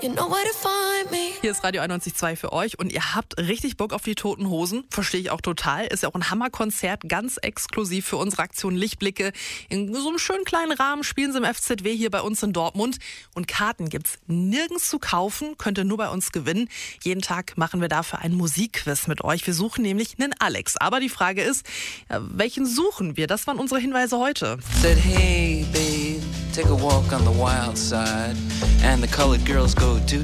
You know where to find me. Hier ist Radio 91.2 für euch und ihr habt richtig Bock auf die Toten Hosen. Verstehe ich auch total. Ist ja auch ein Hammerkonzert, ganz exklusiv für unsere Aktion Lichtblicke. In so einem schönen kleinen Rahmen spielen sie im FZW hier bei uns in Dortmund. Und Karten gibt's nirgends zu kaufen, könnt ihr nur bei uns gewinnen. Jeden Tag machen wir dafür einen Musikquiz mit euch. Wir suchen nämlich einen Alex. Aber die Frage ist, welchen suchen wir? Das waren unsere Hinweise heute. Said, hey, babe, take a walk on the wild side. And the colored girls go do